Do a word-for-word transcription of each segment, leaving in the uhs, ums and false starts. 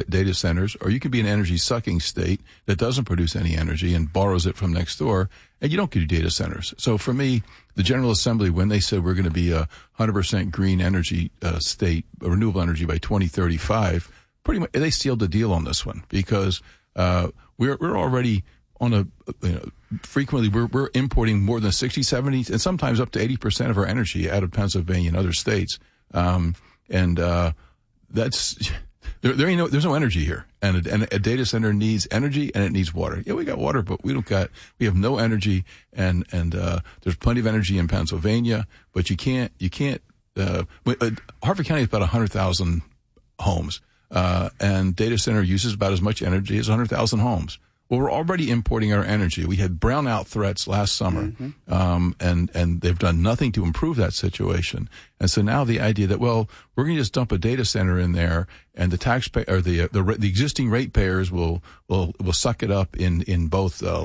data centers, or you could be an energy-sucking state that doesn't produce any energy and borrows it from next door, and you don't get data centers. So for me, the General Assembly, when they said we're going to be a one hundred percent green energy uh, state, renewable energy by twenty thirty-five, pretty much they sealed the deal on this one, because uh, we're we're already on a, you know, frequently we're we're importing more than sixty, seventy, and sometimes up to eighty percent of our energy out of Pennsylvania and other states. Um, and uh, that's there, there ain't no there's no energy here, and a, and a data center needs energy and it needs water. Yeah, we got water, but we don't got we have no energy, and and uh, there's plenty of energy in Pennsylvania, but you can't you can't. Uh, Harford County is about a hundred thousand homes, uh, and data center uses about as much energy as a hundred thousand homes. Well, we're already importing our energy. We had brownout threats last summer, mm-hmm. um, and, and they've done nothing to improve that situation. And so now the idea that, well, we're going to just dump a data center in there, and the taxpayer or the the the existing ratepayers will will will suck it up in in both uh,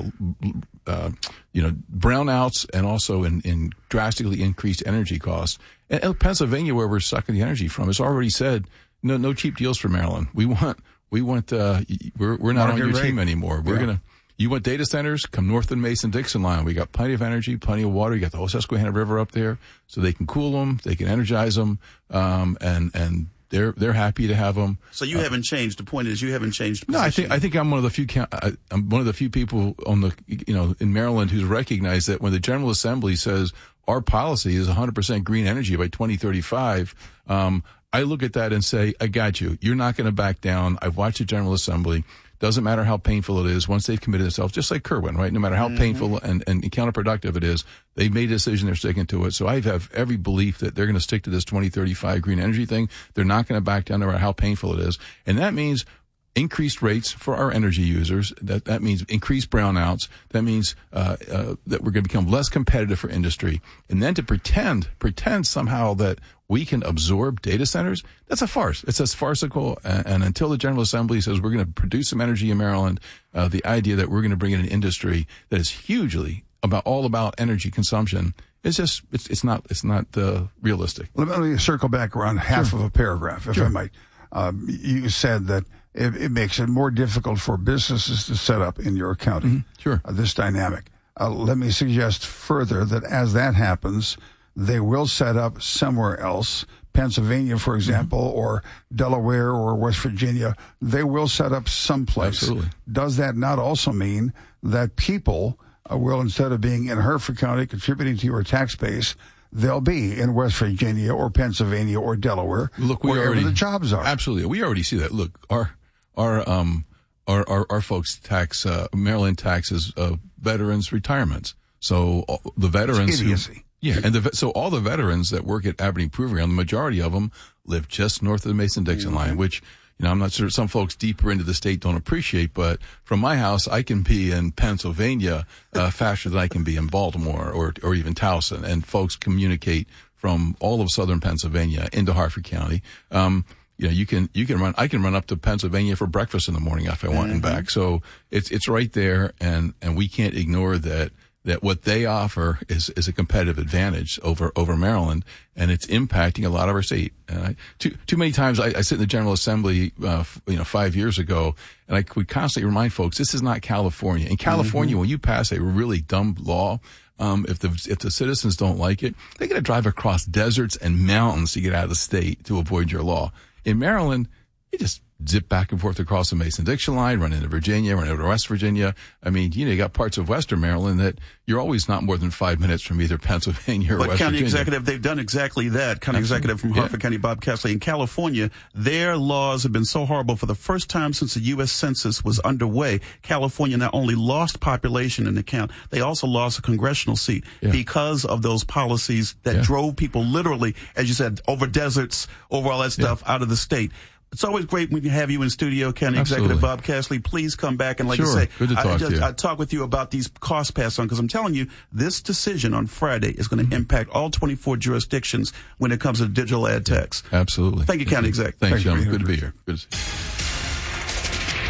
uh, you know brownouts and also in in drastically increased energy costs. And Pennsylvania, where we're sucking the energy from, has already said no no cheap deals for Maryland. We want. We want, uh, we're, we're not on your team anymore. We're yeah. going to, you want data centers? Come north of the Mason-Dixon line. We got plenty of energy, plenty of water. You got the whole Susquehanna River up there, so they can cool them, they can energize them, um, and, and they're, they're happy to have them. So you uh, haven't changed. The point is you haven't changed position. No, I think, I think I'm one of the few, I, I'm one of the few people on the, you know, in Maryland who's recognized that when the General Assembly says our policy is one hundred percent green energy by twenty thirty-five, um, I look at that and say, I got you. You're not going to back down. I've watched the General Assembly. Doesn't matter how painful it is. Once they've committed themselves, just like Kirwan, right? No matter how mm-hmm. painful and, and counterproductive it is, they've made a decision. They're sticking to it. So I have every belief that they're going to stick to this twenty thirty-five green energy thing. They're not going to back down no matter how painful it is. And that means increased rates for our energy users. That that means increased brownouts. That means uh, uh, that we're going to become less competitive for industry. And then to pretend, pretend somehow that we can absorb data centers, that's a farce. It's as farcical. And, and until the General Assembly says we're going to produce some energy in Maryland, uh, the idea that we're going to bring in an industry that is hugely about all about energy consumption, it's just it's it's not it's not uh, realistic. Let me, let me circle back around half sure. of a paragraph, if sure. I might. Um, you said that it, it makes it more difficult for businesses to set up in your county. Mm-hmm. Sure. Uh, this dynamic. Uh, let me suggest further that as that happens, they will set up somewhere else, Pennsylvania, for example, mm-hmm. or Delaware or West Virginia. They will set up someplace. Absolutely. Does that not also mean that people uh, will, instead of being in Hertford County contributing to your tax base, they'll be in West Virginia or Pennsylvania or Delaware, Look, we wherever already, the jobs are? Absolutely. We already see that. Look, our our um our our, our folks tax uh, Maryland taxes uh, veterans' retirements. So uh, the veterans who, yeah, and the, so all the veterans that work at Aberdeen Proving Ground, the majority of them live just north of the Mason-Dixon mm-hmm. line, which, you know, I'm not sure some folks deeper into the state don't appreciate, but from my house, I can be in Pennsylvania uh, faster than I can be in Baltimore or or even Towson, and folks communicate from all of southern Pennsylvania into Harford County. Um, you know, you can you can run. I can run up to Pennsylvania for breakfast in the morning if I want mm-hmm. and back. So it's it's right there, and and we can't ignore that. That what they offer is, is a competitive advantage over, over Maryland, and it's impacting a lot of our state. And I, too, too many times I, I sit in the General Assembly, uh, you know, five years ago, and I would constantly remind folks, this is not California. In California, mm-hmm. when you pass a really dumb law, um, if the, if the citizens don't like it, they got to drive across deserts and mountains to get out of the state to avoid your law. In Maryland, you just zip back and forth across the Mason-Dixon line, run into Virginia, run over to West Virginia. I mean, you know, you got parts of Western Maryland that you're always not more than five minutes from either Pennsylvania or but West County Virginia. Executive, they've done exactly that. County Absolutely. Executive from Harford yeah. County, Bob Kessley. In California, their laws have been so horrible. For the first time since the U S Census was underway, California not only lost population in the count, they also lost a congressional seat yeah. because of those policies that yeah. drove people literally, as you said, over deserts, over all that stuff yeah. out of the state. It's always great when you have you in studio, County Absolutely. Executive Bob Kessley. Please come back and, like sure. you say, Good to talk I, just, to you. I talk with you about these cost pass on because I'm telling you, this decision on Friday is going to mm-hmm. impact all twenty-four jurisdictions when it comes to digital ad tax. Absolutely. Thank you, County Executive. Thanks, Thank gentlemen. Good to be here. Good to see you.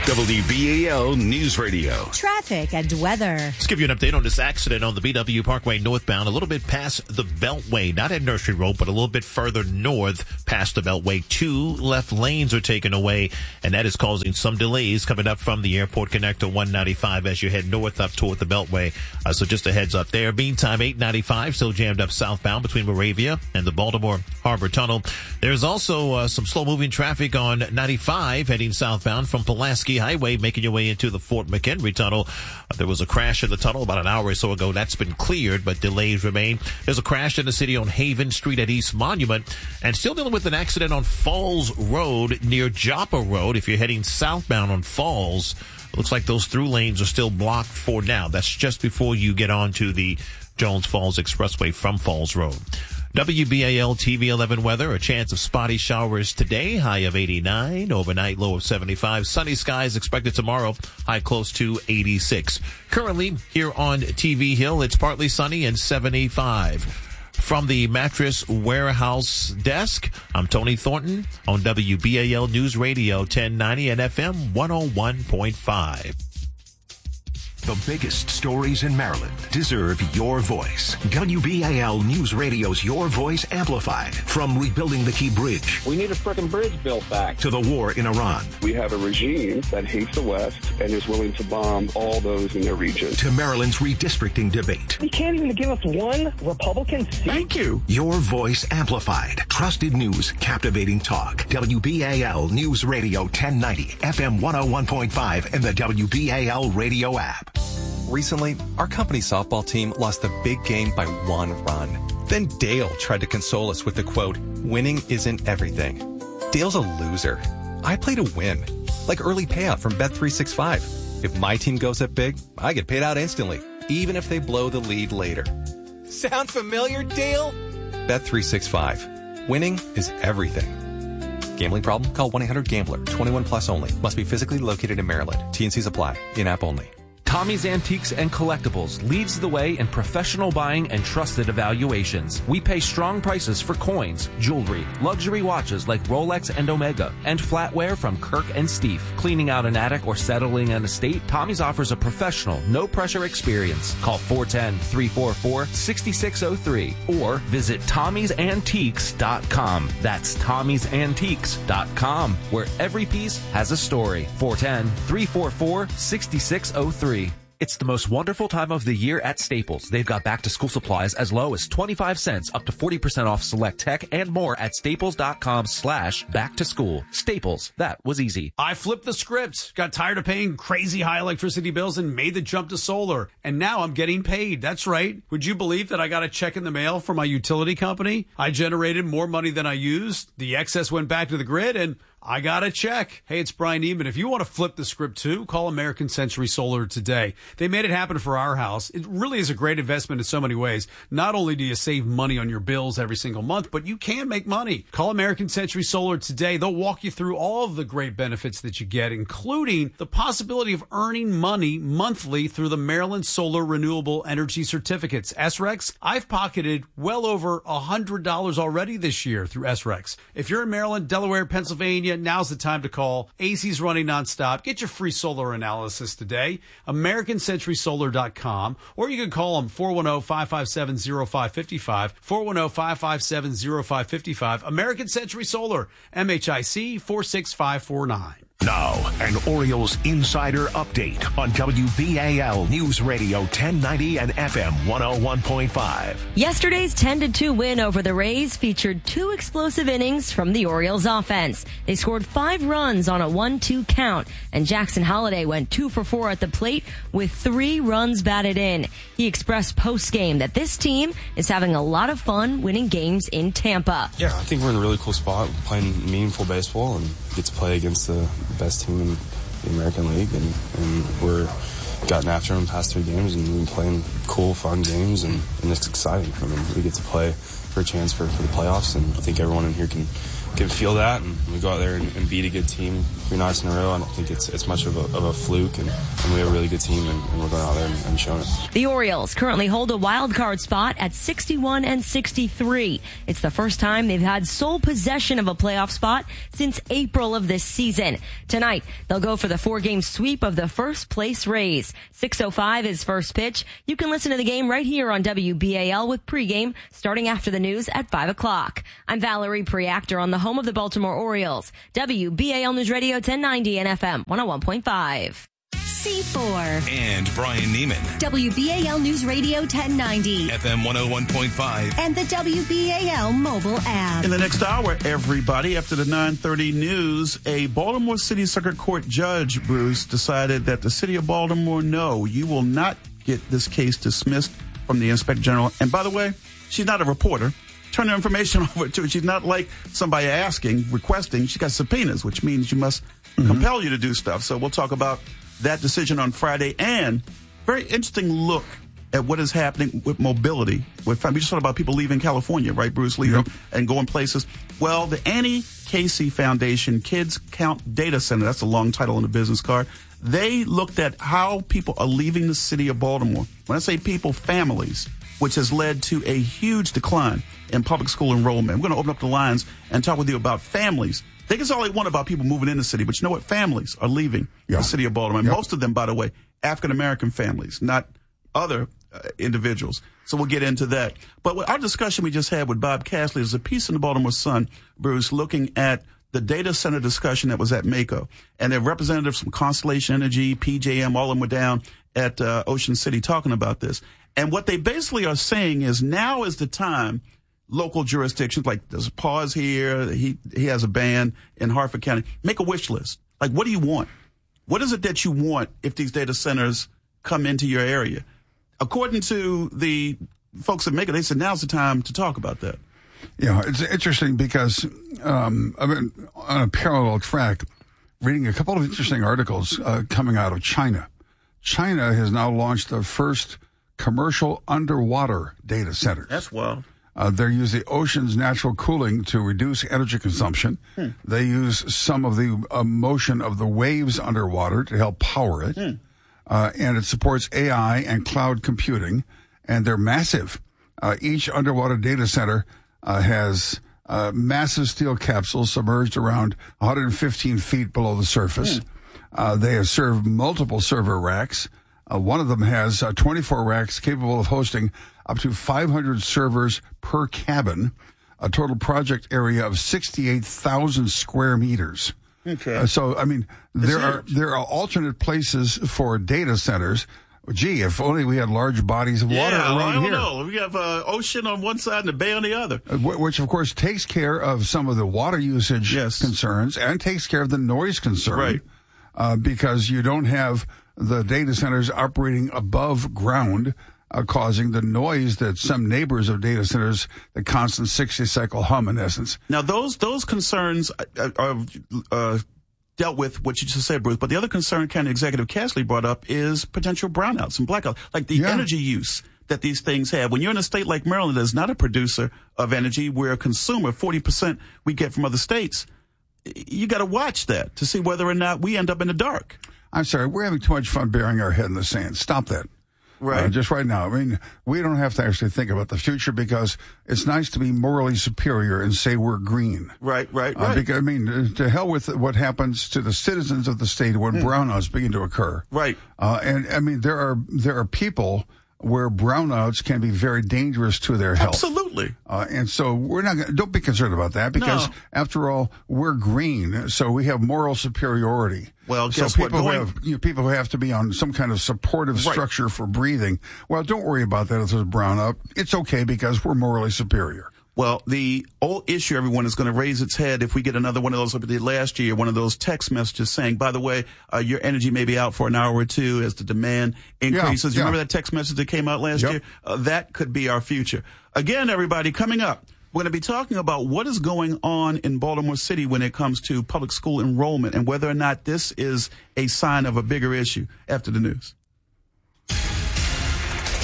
W B A L News Radio. Traffic and weather. Let's give you an update on this accident on the B W Parkway northbound, a little bit past the Beltway, not at Nursery Road, but a little bit further north past the Beltway. Two left lanes are taken away, and that is causing some delays coming up from the Airport Connector one ninety-five as you head north up toward the Beltway. Uh, so just a heads up there. Meantime, eight ninety-five still jammed up southbound between Moravia and the Baltimore Harbor Tunnel. There's also uh, some slow-moving traffic on ninety-five heading southbound from Pulaski Highway, making your way into the Fort McHenry Tunnel. Uh, there was a crash in the tunnel about an hour or so ago. That's been cleared, but delays remain. There's a crash in the city on Haven Street at East Monument, and still dealing with an accident on Falls Road near Joppa Road. If you're heading southbound on Falls, it looks like those through lanes are still blocked for now. That's just before you get onto the Jones Falls Expressway from Falls Road. W B A L T V eleven weather, a chance of spotty showers today, high of eighty-nine, overnight low of seventy-five. Sunny skies expected tomorrow, high close to eighty-six. Currently, here on T V Hill, it's partly sunny and seventy-five. From the Mattress Warehouse desk, I'm Tony Thornton on W B A L News Radio ten ninety and F M one oh one point five. The biggest stories in Maryland deserve your voice. W B A L News Radio's Your Voice Amplified. From rebuilding the Key Bridge. We need a frickin' bridge built back. To the war in Iran. We have a regime that hates the West and is willing to bomb all those in their region. To Maryland's redistricting debate. You can't even give us one Republican seat. Thank you. Your Voice Amplified. Trusted news, captivating talk. W B A L News Radio ten ninety, F M one oh one point five, and the W B A L radio app. Recently, our company softball team lost the big game by one run. Then Dale tried to console us with the quote, "Winning isn't everything." Dale's a loser. I play to win. Like early payout from Bet three sixty-five. If my team goes up big, I get paid out instantly, even if they blow the lead later. Sound familiar, Dale? Bet three sixty-five. Winning is everything. Gambling problem? Call one eight hundred gambler. twenty-one plus only. Must be physically located in Maryland. T and Cs apply. In-app only. Tommy's Antiques and Collectibles leads the way in professional buying and trusted evaluations. We pay strong prices for coins, jewelry, luxury watches like Rolex and Omega, and flatware from Kirk and Steve. Cleaning out an attic or settling an estate, Tommy's offers a professional, no-pressure experience. Call four one zero, three four four, six six zero three or visit Tommy's Antiques dot com. That's Tommy's Antiques dot com, where every piece has a story. four one zero, three four four, six six zero three. It's the most wonderful time of the year at Staples. They've got back-to-school supplies as low as twenty-five cents, up to forty percent off select tech, and more at staples.com slash back-to-school. Staples. That was easy. I flipped the script, got tired of paying crazy high electricity bills, and made the jump to solar. And now I'm getting paid. That's right. Would you believe that I got a check in the mail from my utility company? I generated more money than I used. The excess went back to the grid, and I got a check. Hey, it's Brian Neiman. If you want to flip the script too, call American Century Solar today. They made it happen for our house. It really is a great investment in so many ways. Not only do you save money on your bills every single month, but you can make money. Call American Century Solar today. They'll walk you through all of the great benefits that you get, including the possibility of earning money monthly through the Maryland Solar Renewable Energy Certificates. S R E X, I've pocketed well over one hundred dollars already this year through S R E X. If you're in Maryland, Delaware, Pennsylvania, now's the time to call. A C's running nonstop. Get your free solar analysis today. American Century Solar dot com, or you can call them four one zero, five five seven, zero five five five, four one zero, five five seven, zero five five five. American Century Solar, M H I C four six five four nine. Now, an Orioles insider update on W B A L News Radio ten ninety and F M one oh one point five. Yesterday's ten to two win over the Rays featured two explosive innings from the Orioles offense. They scored five runs on a one two count, and Jackson Holliday went two for four at the plate with three runs batted in. He expressed post-game that this team is having a lot of fun winning games in Tampa. Yeah, I think we're in a really cool spot, playing meaningful baseball, and get to play against the best team in the American League, and, and we're gotten after them past three games, and we've been playing cool, fun games, and, and it's exciting. I mean, we get to play for a chance for, for the playoffs, and I think everyone in here can can feel that, and we go out there and, and beat a good team three nights in a row. I don't think it's it's much of a, of a fluke, and, and we have a really good team, and, and we're going out there and, and showing it. The Orioles currently hold a wild card spot at sixty-one and sixty-three. It's the first time they've had sole possession of a playoff spot since April of this season. Tonight, they'll go for the four-game sweep of the first-place Rays. six oh five is first pitch. You can listen to the game right here on W B A L with pregame starting after the news at five o'clock. I'm Valerie Preactor on the home of the Baltimore Orioles. W B A L News Radio ten ninety and F M one oh one point five. C four. And Brian Neiman. W B A L News Radio ten ninety. F M one oh one point five. And the W B A L mobile app. In the next hour, everybody, after the nine thirty news, a Baltimore City Circuit Court judge, Bruce, decided that the city of Baltimore, no, you will not get this case dismissed from the Inspector General. And by the way, she's not a reporter. Turn her information over to her. She's not like somebody asking, requesting. She got subpoenas, which means you must mm-hmm. compel you to do stuff. So we'll talk about that decision on Friday, and very interesting look at what is happening with mobility. With we just talked about people leaving California, right, Bruce, leaving yep. and going places. Well, the Annie Casey Foundation Kids Count Data Center, that's a long title on the business card, they looked at how people are leaving the city of Baltimore. When I say people, families, which has led to a huge decline in public school enrollment. We're going to open up the lines and talk with you about families. Think it's all they want about people moving in the city, but you know what? Families are leaving yeah. the city of Baltimore. Yep. Most of them, by the way, African-American families, not other uh, individuals. So we'll get into that. But with our discussion we just had with Bob Castley is a piece in the Baltimore Sun, Bruce, looking at the data center discussion that was at Mako. And there are representatives from Constellation Energy, P J M, all of them were down at uh, Ocean City talking about this. And what they basically are saying is now is the time local jurisdictions, like there's a pause here, he he has a ban in Harford County, make a wish list. Like, what do you want? What is it that you want if these data centers come into your area? According to the folks at Mako, they said now's the time to talk about that. Yeah, it's interesting because um, I've been on a parallel track reading a couple of interesting articles uh, coming out of China. China has now launched the first commercial underwater data center. That's wild. Uh, they use the ocean's natural cooling to reduce energy consumption. Hmm. They use some of the uh, motion of the waves underwater to help power it. Hmm. Uh, and it supports A I and cloud computing. And they're massive. Uh, each underwater data center uh, has uh, massive steel capsules submerged around one hundred fifteen feet below the surface. Hmm. Uh, they have served multiple server racks. Uh, one of them has uh, twenty-four racks capable of hosting up to five hundred servers per cabin, a total project area of sixty-eight thousand square meters. Okay. Uh, so, I mean, That's there are huge. there are alternate places for data centers. Gee, if only we had large bodies of water yeah, around I don't here. know. We have uh, ocean on one side and a bay on the other. Uh, which, of course, takes care of some of the water usage yes. concerns and takes care of the noise concern. Right. Uh, because you don't have the data centers operating above ground, uh, causing the noise that some neighbors of data centers, the constant sixty-cycle hum, in essence. Now, those those concerns are, are uh, dealt with, what you just said, Bruce, but the other concern County Executive Castley brought up is potential brownouts and blackouts, like the yeah. energy use that these things have. When you're in a state like Maryland that's not a producer of energy, we're a consumer, forty percent we get from other states, you got to watch that to see whether or not we end up in the dark. I'm sorry, we're having too much fun burying our head in the sand. Stop that. Right. Uh, just right now. I mean, we don't have to actually think about the future because it's nice to be morally superior and say we're green. Right, right, uh, right. Because, I mean, to hell with what happens to the citizens of the state when mm. brownouts begin to occur. Right. Uh, and, I mean, there are there are people where brownouts can be very dangerous to their health. Absolutely. Uh, and so we're not gonna, don't be concerned about that because, no. after all, we're green, so we have moral superiority. Well, so guess people what? Who have, you know, people who have to be on some kind of supportive right. structure for breathing, well, don't worry about that if there's a brownout. It's okay because we're morally superior. Well, the old issue, everyone, is going to raise its head if we get another one of those like we did last year, one of those text messages saying, by the way, uh, your energy may be out for an hour or two as the demand increases. Yeah, you yeah. remember that text message that came out last yep. year? Uh, that could be our future. Again, everybody, coming up, we're going to be talking about what is going on in Baltimore City when it comes to public school enrollment and whether or not this is a sign of a bigger issue after the news.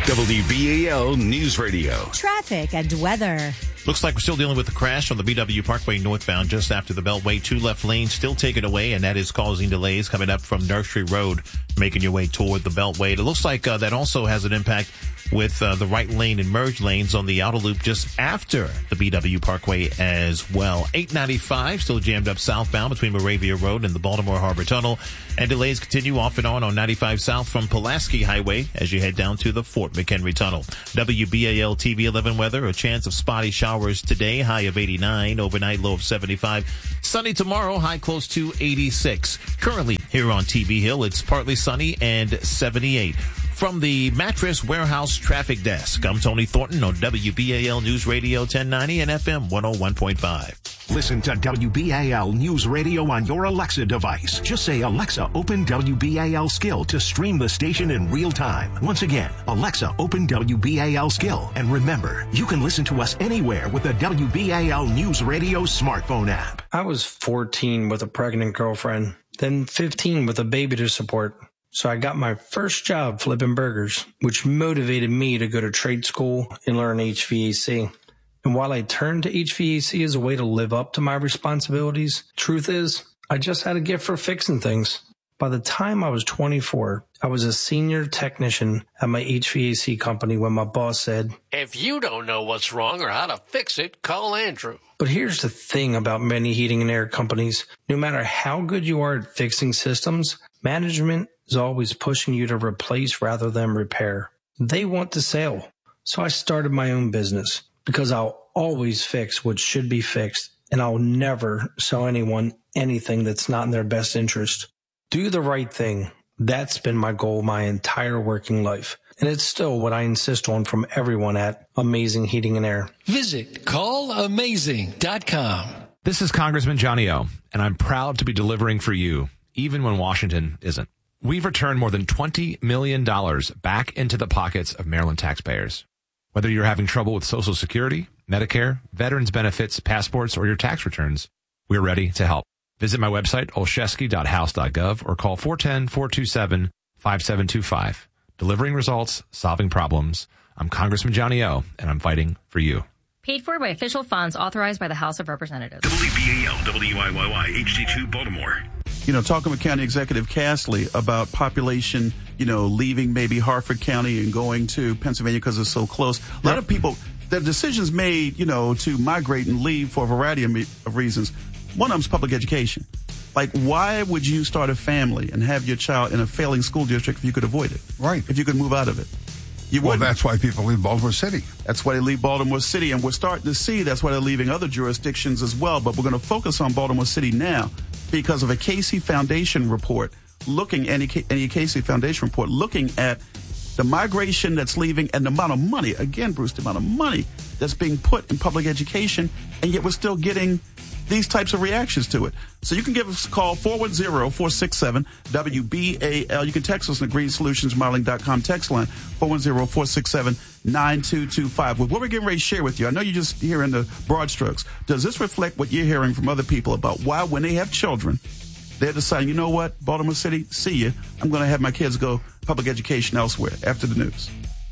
W B A L News Radio. Traffic and weather. Looks like we're still dealing with the crash on the B W Parkway northbound just after the Beltway. Two left lanes still taken away, and that is causing delays coming up from Nursery Road, making your way toward the Beltway. It looks like uh, that also has an impact with uh, the right lane and merge lanes on the outer loop just after the B W Parkway as well. eight ninety-five still jammed up southbound between Moravia Road and the Baltimore Harbor Tunnel, and delays continue off and on on ninety-five south from Pulaski Highway as you head down to the Fort McHenry Tunnel. W B A L T V eleven weather, a chance of spotty showers today, high of eighty-nine, overnight low of seventy-five. Sunny tomorrow, high close to eighty-six. Currently here on T V Hill, it's partly sunny and seventy-eight. From the Mattress Warehouse Traffic Desk, I'm Tony Thornton on W B A L News Radio ten ninety and F M one oh one point five. Listen to W B A L News Radio on your Alexa device. Just say, Alexa, open W B A L Skill to stream the station in real time. Once again, Alexa, open W B A L Skill. And remember, you can listen to us anywhere with the W B A L News Radio smartphone app. I was fourteen with a pregnant girlfriend, then fifteen with a baby to support. So I got my first job flipping burgers, which motivated me to go to trade school and learn H V A C. And while I turned to H V A C as a way to live up to my responsibilities, truth is, I just had a gift for fixing things. By the time I was twenty-four, I was a senior technician at my H V A C company when my boss said, "If you don't know what's wrong or how to fix it, call Andrew." But here's the thing about many heating and air companies. No matter how good you are at fixing systems, management is always pushing you to replace rather than repair. They want to sell. So I started my own business because I'll always fix what should be fixed, and I'll never sell anyone anything that's not in their best interest. Do the right thing. That's been my goal my entire working life. And it's still what I insist on from everyone at Amazing Heating and Air. Visit call amazing dot com. This is Congressman Johnny O, and I'm proud to be delivering for you, even when Washington isn't. We've returned more than twenty million dollars back into the pockets of Maryland taxpayers. Whether you're having trouble with Social Security, Medicare, veterans benefits, passports, or your tax returns, we're ready to help. Visit my website, olszewski dot house dot gov, or call four one zero, four two seven, five seven two five. Delivering results, solving problems. I'm Congressman Johnny O, and I'm fighting for you. Paid for by official funds authorized by the House of Representatives. W B A L, W I Y Y, H D two, Baltimore. You know, talking with County Executive Castley about population, you know, leaving maybe Harford County and going to Pennsylvania because it's so close. A lot of people, the decisions made, you know, to migrate and leave for a variety of, me- of reasons. One of them is public education. Like, why would you start a family and have your child in a failing school district if you could avoid it? Right. If you could move out of it. You well, wouldn't. That's why people leave Baltimore City. That's why they leave Baltimore City. And we're starting to see that's why they're leaving other jurisdictions as well. But we're going to focus on Baltimore City now because of a Casey Foundation report looking, any, any Casey Foundation report looking at the migration that's leaving and the amount of money, again, Bruce, the amount of money that's being put in public education, and yet we're still getting these types of reactions to it. So you can give us a call, four one zero, four six seven, W B A L. You can text us on the green solutions modeling dot com text line, four one zero, four six seven, nine two two five. With what we're getting ready to share with you, I know you're just hearing the broad strokes. Does this reflect what you're hearing from other people about why, when they have children, they're deciding, you know what, Baltimore City, see you. I'm going to have my kids go public education elsewhere after the news.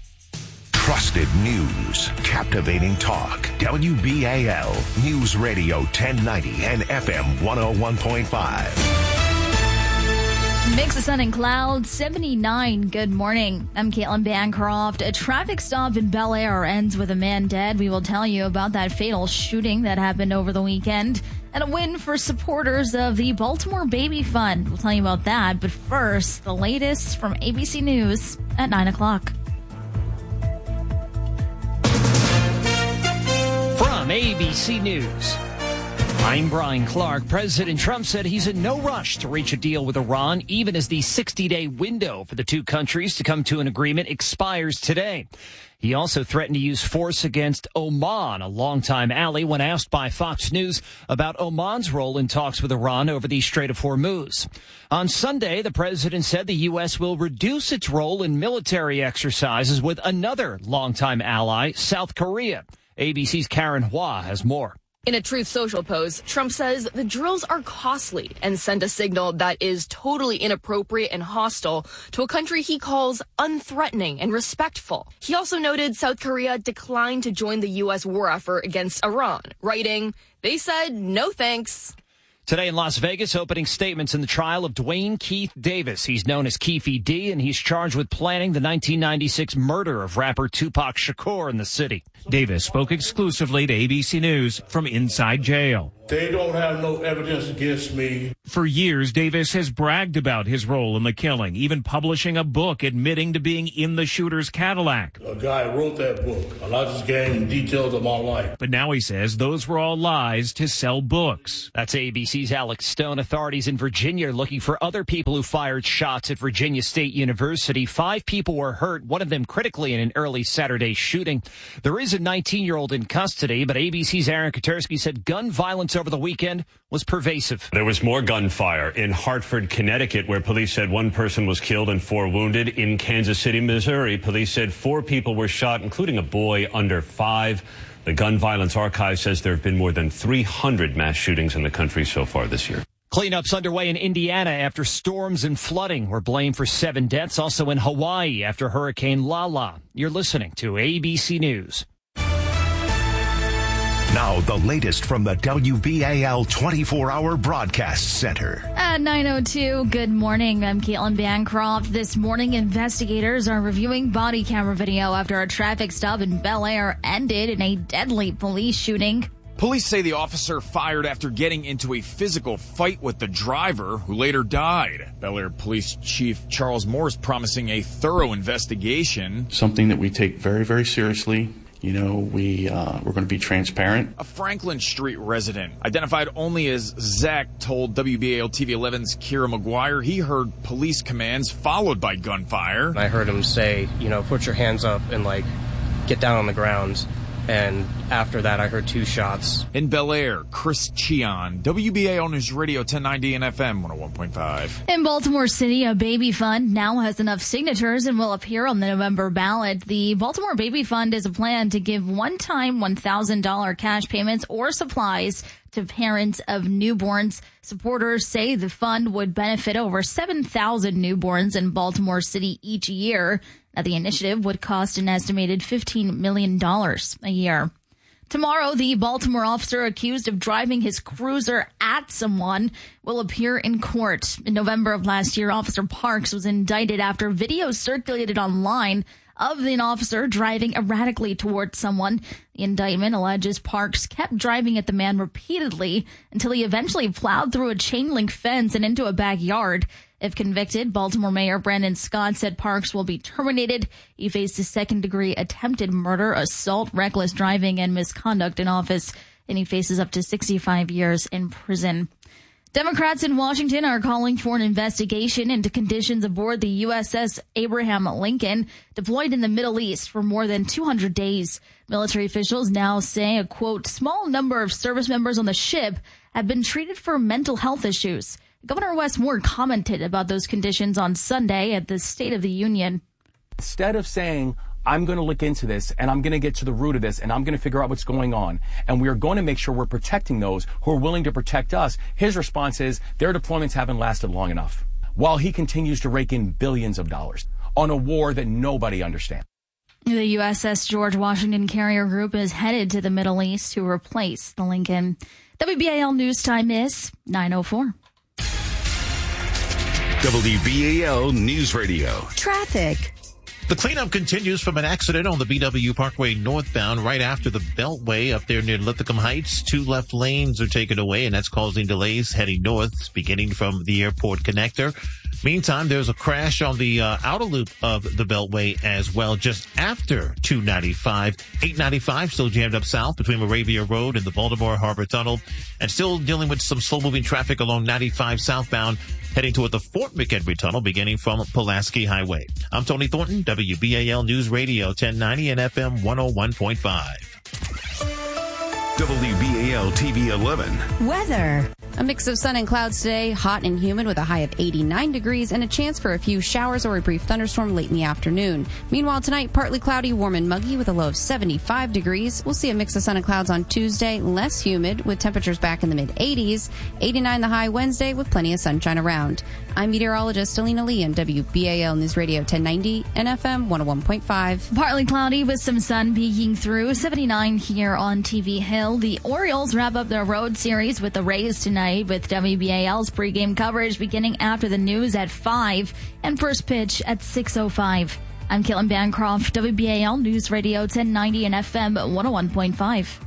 Trusted news, captivating talk. W B A L News Radio ten ninety and F M one oh one point five. Mix of sun and clouds, seventy-nine. Good morning. I'm Caitlin Bancroft. A traffic stop in Bel Air ends with a man dead. We will tell you about that fatal shooting that happened over the weekend. And a win for supporters of the Baltimore Baby Fund. We'll tell you about that. But first, the latest from A B C News at nine o'clock. From A B C News, I'm Brian Clark. President Trump said he's in no rush to reach a deal with Iran, even as the sixty-day window for the two countries to come to an agreement expires today. He also threatened to use force against Oman, a longtime ally, when asked by Fox News about Oman's role in talks with Iran over the Strait of Hormuz. On Sunday, the president said the U S will reduce its role in military exercises with another longtime ally, South Korea. A B C's Karen Hua has more. In a Truth Social post, Trump says the drills are costly and send a signal that is totally inappropriate and hostile to a country he calls unthreatening and respectful. He also noted South Korea declined to join the U S war effort against Iran, writing, "They said no thanks." Today in Las Vegas, opening statements in the trial of Dwayne Keith Davis. He's known as Keefy D, and he's charged with planning the nineteen ninety-six murder of rapper Tupac Shakur in the city. Davis spoke exclusively to A B C News from inside jail. They don't have no evidence against me. For years, Davis has bragged about his role in the killing, even publishing a book admitting to being in the shooter's Cadillac. A guy wrote that book, and I just gave him details of my life. But now he says those were all lies to sell books. That's A B C's Alex Stone. Authorities in Virginia are looking for other people who fired shots at Virginia State University. Five people were hurt, one of them critically in an early Saturday shooting. There is a nineteen-year-old in custody, but A B C's Aaron Katersky said gun violence over the weekend was pervasive. There was more gunfire in Hartford, Connecticut, where police said one person was killed and four wounded. In Kansas City, Missouri, police said four people were shot, including a boy under five. The Gun Violence Archive says there have been more than three hundred mass shootings in the country so far this year. Cleanups underway in Indiana after storms and flooding were blamed for seven deaths. Also in Hawaii after Hurricane Lala. You're listening to A B C News. Now, the latest from the W B A L twenty-four hour Broadcast Center. At nine oh two, good morning. I'm Caitlin Bancroft. This morning, investigators are reviewing body camera video after a traffic stop in Bel Air ended in a deadly police shooting. Police say the officer fired after getting into a physical fight with the driver, who later died. Bel Air Police Chief Charles Morris promising a thorough investigation. Something that we take very, very seriously. You know, we, uh, we're going to be transparent. A Franklin Street resident, identified only as Zach, told W B A L T V eleven's Kira McGuire he heard police commands followed by gunfire. I heard him say, you know, put your hands up and, like, get down on the ground. And after that, I heard two shots. In Bel Air, Chris Cheon, W B A L News Radio ten ninety and F M one oh one point five. In Baltimore City, a baby fund now has enough signatures and will appear on the November ballot. The Baltimore Baby Fund is a plan to give one-time one thousand dollars cash payments or supplies to parents of newborns. Supporters say the fund would benefit over seven thousand newborns in Baltimore City each year. Now, the initiative would cost an estimated fifteen million dollars a year. Tomorrow, the Baltimore officer accused of driving his cruiser at someone will appear in court. In November of last year, Officer Parks was indicted after video circulated online of an officer driving erratically towards someone. The indictment alleges Parks kept driving at the man repeatedly until he eventually plowed through a chain link fence and into a backyard. If convicted, Baltimore Mayor Brandon Scott said Parks will be terminated. He faced a second-degree attempted murder, assault, reckless driving, and misconduct in office, and he faces up to sixty-five years in prison. Democrats in Washington are calling for an investigation into conditions aboard the U S S Abraham Lincoln, deployed in the Middle East for more than two hundred days. Military officials now say a, quote, small number of service members on the ship have been treated for mental health issues. Governor Wes Moore commented about those conditions on Sunday at the State of the Union. Instead of saying, I'm going to look into this and I'm going to get to the root of this and I'm going to figure out what's going on, and we are going to make sure we're protecting those who are willing to protect us, his response is their deployments haven't lasted long enough, while he continues to rake in billions of dollars on a war that nobody understands. The U S S George Washington Carrier Group is headed to the Middle East to replace the Lincoln. W B A L News Time is nine oh four. W B A L News Radio. Traffic. The cleanup continues from an accident on the B W Parkway northbound right after the Beltway up there near Lithicum Heights. Two left lanes are taken away, and that's causing delays heading north, beginning from the airport connector. Meantime, there's a crash on the uh, outer loop of the Beltway as well, just after two ninety-five. eight ninety-five still jammed up south between Moravia Road and the Baltimore Harbor Tunnel, and still dealing with some slow-moving traffic along ninety-five southbound, heading toward the Fort McHenry Tunnel, beginning from Pulaski Highway. I'm Tony Thornton, W B A L News Radio ten ninety and F M one oh one point five. W B A L T V eleven. Weather. A mix of sun and clouds today, hot and humid with a high of eighty-nine degrees and a chance for a few showers or a brief thunderstorm late in the afternoon. Meanwhile, tonight, partly cloudy, warm and muggy with a low of seventy-five degrees. We'll see a mix of sun and clouds on Tuesday, less humid with temperatures back in the mid-eighties. eighty-nine the high Wednesday with plenty of sunshine around. I'm meteorologist Alina Lee on W B A L News Radio ten ninety and F M one oh one point five. Partly cloudy with some sun peeking through. seventy-nine here on T V Hill. The Orioles wrap up their road series with the Rays tonight with W B A L's pregame coverage beginning after the news at five and first pitch at six oh five. I'm Caitlin Bancroft, W B A L News Radio ten ninety and F M one oh one point five.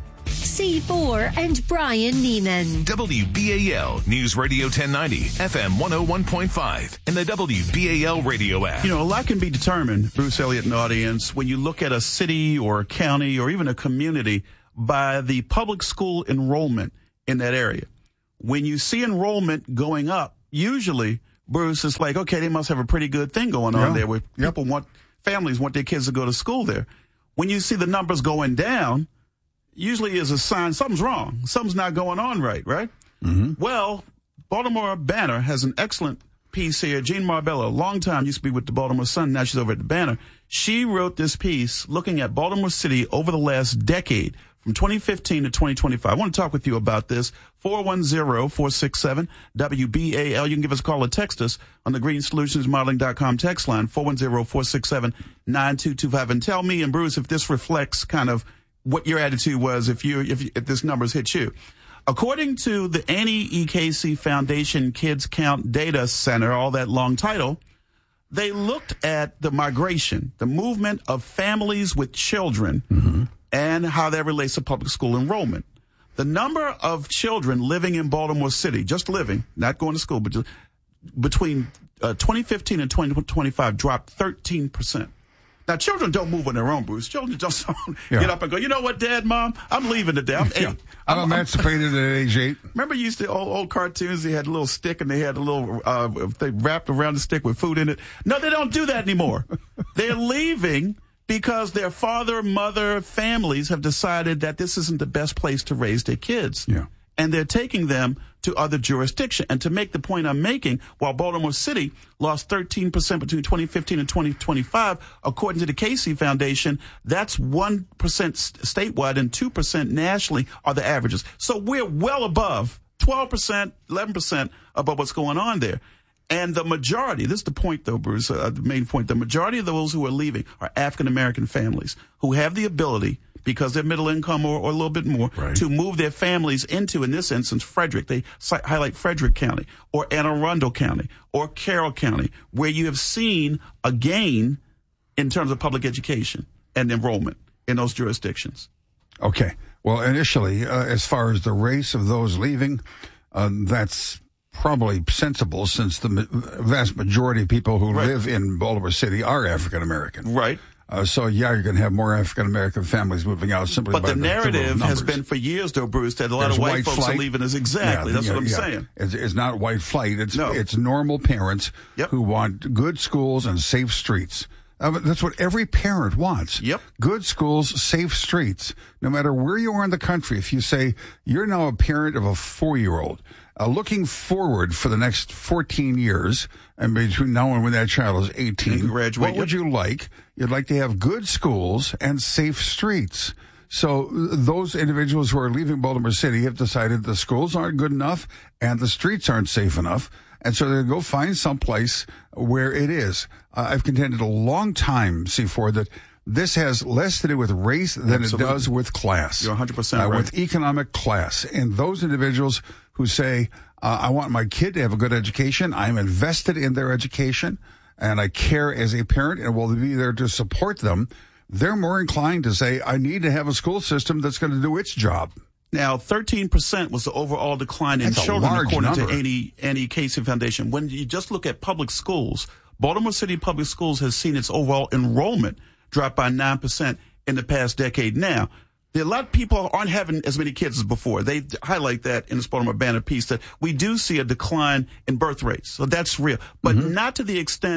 C four and Brian Neiman. W B A L News Radio ten ninety, F M one oh one point five, and the W B A L radio app. You know, a lot can be determined, Bruce Elliott and audience, when you look at a city or a county or even a community by the public school enrollment in that area. When you see enrollment going up, usually, Bruce, it's like, okay, they must have a pretty good thing going on Yeah. there where Yep. people want, families want their kids to go to school there. When you see the numbers going down, usually is a sign something's wrong. Something's not going on right, right? Mm-hmm. Well, Baltimore Banner has an excellent piece here. Jean Marbella, a long time, used to be with the Baltimore Sun. Now she's over at the Banner. She wrote this piece looking at Baltimore City over the last decade from twenty fifteen to twenty twenty-five. I want to talk with you about this. four one zero, four six seven, W B A L. You can give us a call or text us on the green solutions modeling dot com text line, four one zero, four six seven, nine two two five. And tell me and Bruce if this reflects kind of what your attitude was if you if, if this numbers hit you. According to the Annie E. Casey Foundation Kids Count Data Center, all that long title, they looked at the migration, the movement of families with children, mm-hmm. and how that relates to public school enrollment. The number of children living in Baltimore City, just living, not going to school, but just between uh, twenty fifteen and twenty twenty-five dropped thirteen percent. Now, children don't move on their own, Bruce. Children just don't Yeah. get up and go, you know what, Dad, Mom, I'm leaving today. I'm eight. Yeah. I'm, I'm emancipated at age eight. Remember you used to, old, old cartoons, they had a little stick and they had a little, uh, they wrapped around the stick with food in it. No, they don't do that anymore. They're leaving because their father, mother, families have decided that this isn't the best place to raise their kids. Yeah. And they're taking them to other jurisdictions. And to make the point I'm making, while Baltimore City lost thirteen percent between twenty fifteen and twenty twenty-five, according to the Casey Foundation, that's one percent statewide and two percent nationally are the averages. So we're well above twelve percent, eleven percent above what's going on there. And the majority, this is the point though, Bruce, uh, the main point, the majority of those who are leaving are African-American families who have the ability, because they're middle income or, or a little bit more, right. to move their families into, in this instance, Frederick. They si- highlight Frederick County or Anne Arundel County or Carroll County, where you have seen a gain in terms of public education and enrollment in those jurisdictions. Okay. Well, initially, uh, as far as the race of those leaving, uh, that's probably sensible since the ma- vast majority of people who Right. live in Baltimore City are African American. Right. Uh, so, yeah, you're going to have more African-American families moving out simply But by the the narrative has numbers. been for years, though, Bruce, that a lot There's of white, white folks flight. are leaving us. Exactly. Yeah, That's yeah, what I'm yeah. saying. It's, it's not white flight. It's No. it's normal parents Yep. who want good schools and safe streets. Uh, but that's what every parent wants. Yep. Good schools, safe streets. No matter where you are in the country, if you say you're now a parent of a four-year-old, uh, looking forward for the next fourteen years, and between now and when that child is eighteen, graduate, what would yep. you like? You'd like to have good schools and safe streets. So those individuals who are leaving Baltimore City have decided the schools aren't good enough and the streets aren't safe enough. And so they're going to go find someplace where it is. Uh, I've contended a long time, C four, that this has less to do with race than Absolutely. it does with class. You're one hundred percent uh, right. With economic class. And those individuals who say, uh, I want my kid to have a good education, I'm invested in their education, and I care as a parent and will be there to support them, they're more inclined to say, I need to have a school system that's going to do its job. Now, thirteen percent was the overall decline in That's a children, large according number. to Annie, Annie Casey Foundation. When you just look at public schools, Baltimore City Public Schools has seen its overall enrollment drop by nine percent in the past decade. Now, there are a lot of people aren't having as many kids as before. They highlight that in this Baltimore Banner piece that we do see a decline in birth rates. So that's real, but Mm-hmm. not to the extent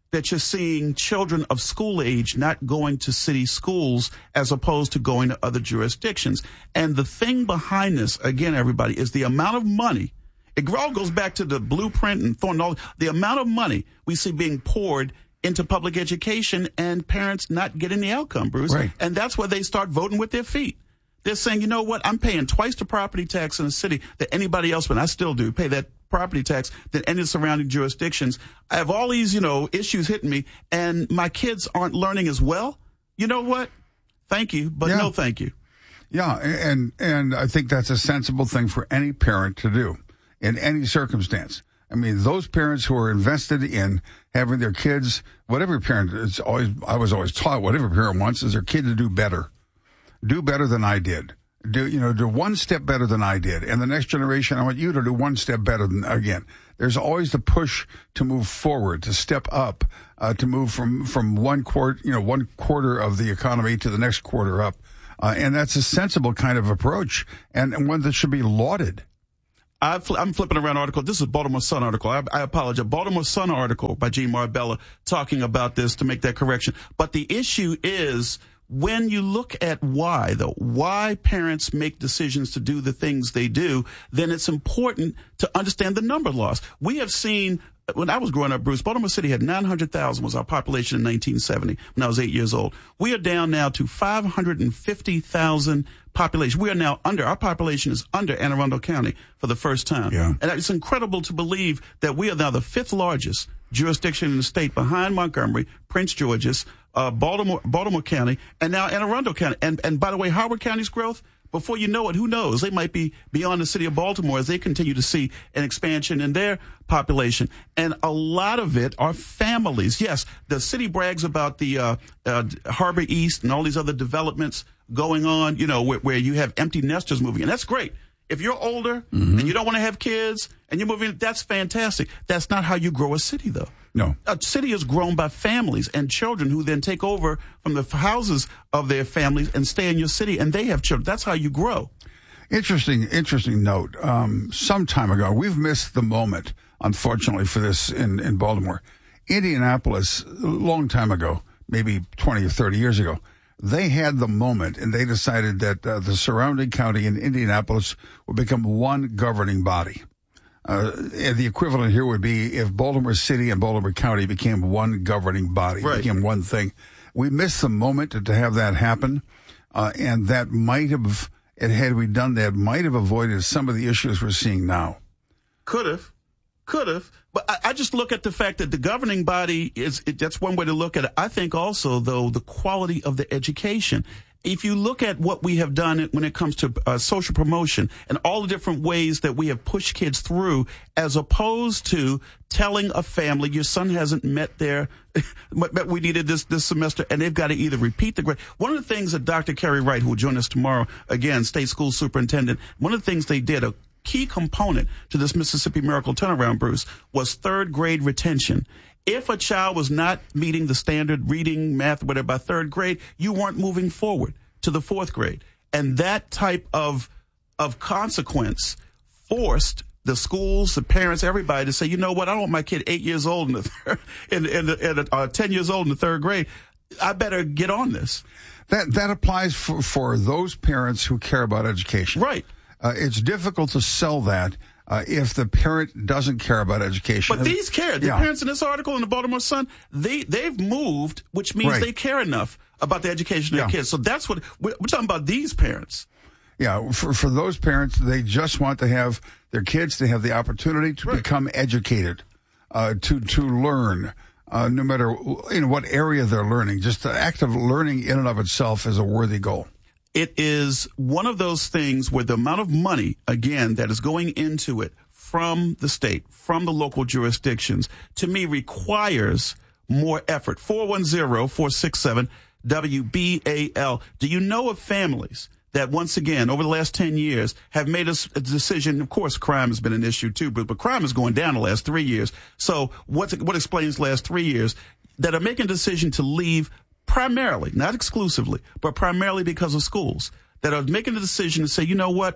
that you're seeing children of school age not going to city schools as opposed to going to other jurisdictions. And the thing behind this, again, everybody, is the amount of money. It all goes back to the blueprint and Thornton, all the amount of money we see being poured into public education and parents not getting the outcome, Bruce. Right. And that's where they start voting with their feet. They're saying, you know what, I'm paying twice the property tax in the city that anybody else, but I still do pay that property tax than any surrounding jurisdictions. I have all these, you know, issues hitting me, and my kids aren't learning as well. You know what? Thank you, but yeah. no thank you. Yeah, and and I think that's a sensible thing for any parent to do in any circumstance. I mean, those parents who are invested in having their kids, whatever parent, it's always, I was always taught, whatever parent wants is their kid to do better. Do better than I did. Do, you know, do one step better than I did. And the next generation, I want you to do one step better than, again. There's always the push to move forward, to step up, uh, to move from, from one quarter, you know, one quarter of the economy to the next quarter up. Uh, and that's a sensible kind of approach and, and one that should be lauded. I'm flipping around an article. This is a Baltimore Sun article. I, I apologize. Baltimore Sun article by Gene Marbella talking about this to make that correction. But the issue is, when you look at why, though, why parents make decisions to do the things they do, then it's important to understand the number loss. We have seen, when I was growing up, Bruce, Baltimore City had nine hundred thousand was our population in nineteen seventy when I was eight years old. We are down now to five hundred fifty thousand population. We are now under, our population is under Anne Arundel County for the first time. Yeah. And it's incredible to believe that we are now the fifth largest jurisdiction in the state behind Montgomery, Prince George's, uh, Baltimore, Baltimore County, and now Anne Arundel County. And, and by the way, Howard County's growth, before you know it, who knows? They might be beyond the city of Baltimore as they continue to see an expansion in their population. And a lot of it are families. Yes, the city brags about the uh, uh, Harbor East and all these other developments going on, you know, where, where you have empty nesters moving in. That's great. If you're older mm-hmm. and you don't want to have kids and you're moving, that's fantastic. That's not how you grow a city, though. No. A city is grown by families and children who then take over from the houses of their families and stay in your city, and they have children. That's how you grow. Interesting, interesting note. Um, some time ago, we've missed the moment, unfortunately, for this in, in Baltimore. Indianapolis, a long time ago, maybe twenty or thirty years ago, they had the moment, and they decided that uh, the surrounding county in Indianapolis would become one governing body. Uh, the equivalent here would be if Baltimore City and Baltimore County became one governing body, right. became one thing. We missed the moment to, to have that happen, uh, and that might have, and had we done that, might have avoided some of the issues we're seeing now. Could have. Could have. But I, I just look at the fact that the governing body is, it, that's one way to look at it. I think also, though, the quality of the education. If you look at what we have done when it comes to uh, social promotion and all the different ways that we have pushed kids through, as opposed to telling a family your son hasn't met their, met we needed this this semester, and they've got to either repeat the grade. One of the things that Doctor Kerry Wright, who will join us tomorrow, again, state school superintendent, one of the things they did, a key component to this Mississippi Miracle turnaround, Bruce, was third grade retention. If a child was not meeting the standard reading, math, whatever, by third grade, you weren't moving forward to the fourth grade. And that type of of consequence forced the schools, the parents, everybody to say, you know what, I don't want my kid eight years old in the third, in, in, in, uh, ten years old in the third grade. I better get on this. That that applies for, for those parents who care about education. Right. Uh, it's difficult to sell that Uh, if the parent doesn't care about education. But these care. The yeah. parents in this article in the Baltimore Sun, they, they've moved, which means right. they care enough about the education of yeah. their kids. So that's what, we're, we're talking about these parents. Yeah, for, for those parents, they just want to have their kids to have the opportunity to right. become educated, uh, to, to learn, uh, no matter in what area they're learning. Just the act of learning in and of itself is a worthy goal. It is one of those things where the amount of money, again, that is going into it from the state, from the local jurisdictions, to me requires more effort. four one zero, four six seven, W B A L. Do you know of families that, once again, over the last ten years, have made a, a decision? Of course, crime has been an issue, too, but, but crime is going down the last three years. So what's, what explains the last three years? That are making a decision to leave primarily, not exclusively, but primarily because of schools, that are making the decision to say, you know what,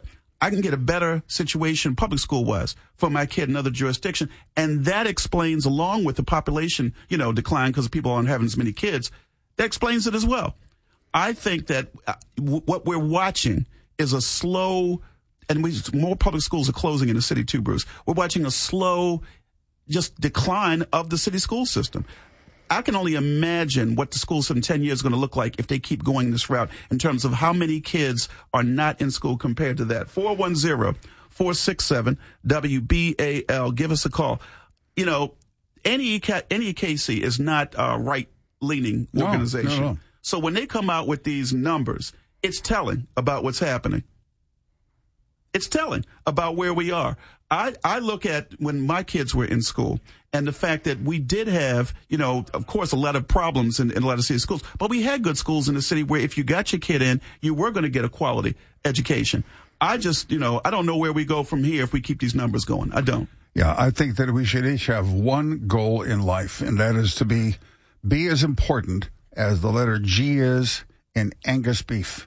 I can get a better situation public school wise for my kid in another jurisdiction. And that explains, along with the population, you know, decline because people aren't having as many kids, that explains it as well. I think that uh, w- what we're watching is a slow, and we, more public schools are closing in the city too, Bruce. We're watching a slow just decline of the city school system. I can only imagine what the school system in ten years is going to look like if they keep going this route in terms of how many kids are not in school compared to that. four one zero, four six seven, W B A L. Give us a call. You know, N E K C is not a right-leaning organization. No, no, no. So when they come out with these numbers, it's telling about what's happening. It's telling about where we are. I, I look at when my kids were in school and the fact that we did have, you know, of course, a lot of problems in, in a lot of city schools, but we had good schools in the city where if you got your kid in, you were going to get a quality education. I just, you know, I don't know where we go from here if we keep these numbers going. I don't. Yeah, I think that we should each have one goal in life, and that is to be, be as important as the letter G is in Angus beef.